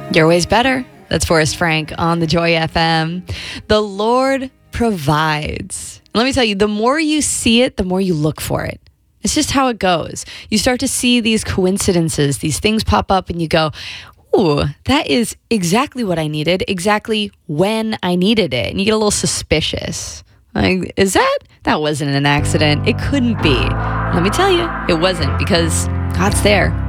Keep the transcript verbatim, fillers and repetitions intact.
Your way's better. That's Forrest Frank on the Joy F M. The Lord provides. Let me tell you, the more you see it, the more you look for it. It's just how it goes. You start to see these coincidences, these things pop up and you go, ooh, that is exactly what I needed, exactly when I needed it. And you get a little suspicious. Like, is that? That wasn't an accident. It couldn't be. Let me tell you, it wasn't, because God's there.